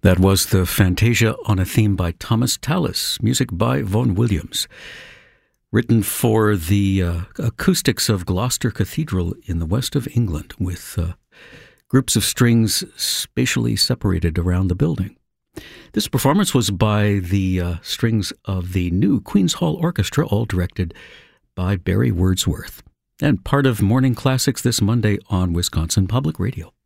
That was the Fantasia on a Theme by Thomas Tallis, music by Vaughan Williams, written for the acoustics of Gloucester Cathedral in the west of England, with groups of strings spatially separated around the building. This performance was by the strings of the new Queen's Hall Orchestra, all directed by Barry Wordsworth, and part of Morning Classics this Monday on Wisconsin Public Radio.